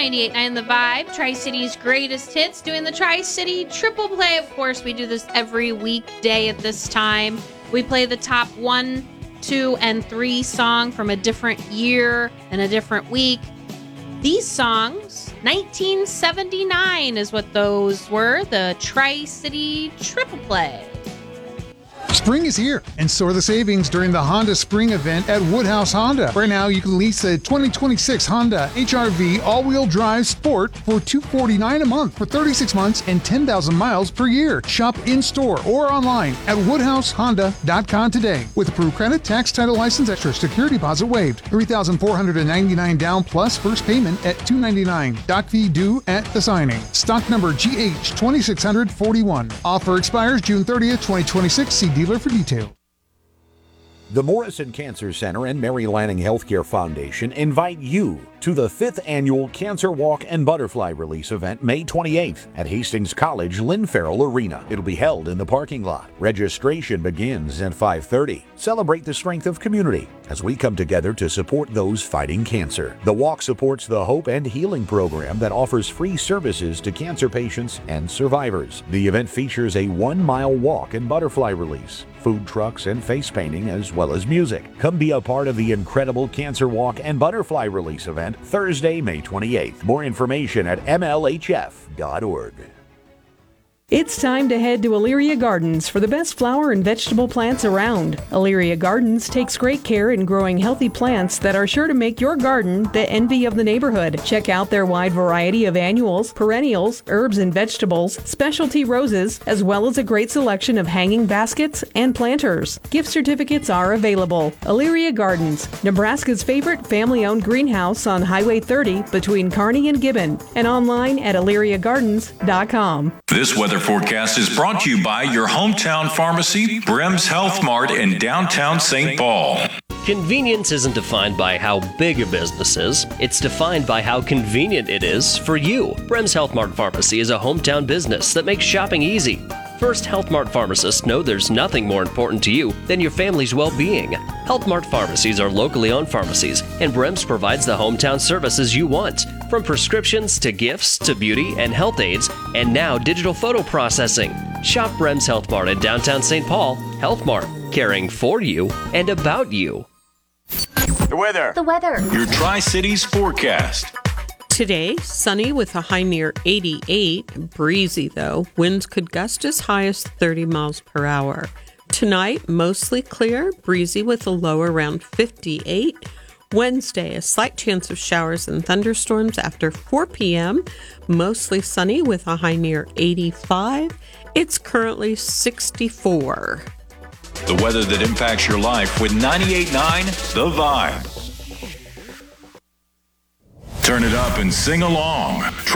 98.9 The Vibe, Tri-City's greatest hits, doing the Tri-City Triple Play. Of course, we do this every weekday at this time. We play the top 1, 2, and 3 song from a different year and a different week. These songs, 1979 is what those were, the Tri-City Triple Play. Spring is here, and so are the savings during the Honda Spring event at Woodhouse Honda. Right now, you can lease a 2026 Honda HR-V all-wheel drive Sport for $249 a month for 36 months and 10,000 miles per year. Shop in-store or online at WoodhouseHonda.com today. With approved credit, tax, title, license, extra security deposit waived. $3,499 down plus first payment at $299. Doc fee due at the signing. Stock number GH2641. Offer expires June 30th, 2026. See dealer for detail. The Morrison Cancer Center and Mary Lanning Healthcare Foundation invite you to the 5th Annual Cancer Walk and Butterfly Release event May 28th at Hastings College Lynn Farrell Arena. It'll be held in the parking lot. Registration begins at 5:30. Celebrate the strength of community as we come together to support those fighting cancer. The walk supports the Hope and Healing program that offers free services to cancer patients and survivors. The event features a 1-mile walk and butterfly release, food trucks and face painting, as well as music. Come be a part of the incredible Cancer Walk and Butterfly Release event Thursday, May 28th. More information at mlhf.org. It's time to head to Elyria Gardens for the best flower and vegetable plants around. Elyria Gardens takes great care in growing healthy plants that are sure to make your garden the envy of the neighborhood. Check out their wide variety of annuals, perennials, herbs and vegetables, specialty roses, as well as a great selection of hanging baskets and planters. Gift certificates are available. Elyria Gardens, Nebraska's favorite family-owned greenhouse on Highway 30 between Kearney and Gibbon, and online at ElyriaGardens.com. This weather forecast is brought to you by your hometown pharmacy, Brems Health Mart in downtown St. Paul. Convenience isn't defined by how big a business is. It's defined by how convenient it is for you. Brems Health Mart Pharmacy is a hometown business that makes shopping easy. First Health Mart pharmacists know there's nothing more important to you than your family's well-being. Health Mart pharmacies are locally owned pharmacies, and Brems provides the hometown services you want, from prescriptions to gifts to beauty and health aids, and now digital photo processing. Shop Brems Health Mart in downtown St. Paul. Health Mart, caring for you and about you. The weather. Your Tri-Cities forecast. Today, sunny with a high near 88, breezy though. Winds could gust as high as 30 miles per hour. Tonight, mostly clear, breezy with a low around 58. Wednesday, a slight chance of showers and thunderstorms after 4 p.m. Mostly sunny with a high near 85. It's currently 64. The weather that impacts your life with 98.9 The Vibe. Turn it up and sing along.